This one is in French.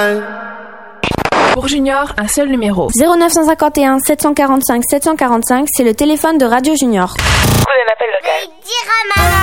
Pour Junior, un seul numéro. 0951 745 745, c'est le téléphone de Radio Junior. Coup d'un appel local. Dire à maman.